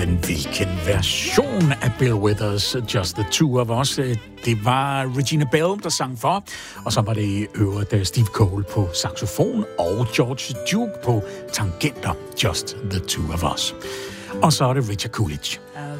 Men hvilken version af Bill Withers' Just the Two of Us? Det var Regina Bell, der sang for, og så var det i øvrigt Steve Cole på saxofon og George Duke på tangenter, Just the Two of Us. Og så er det Richard Coolidge.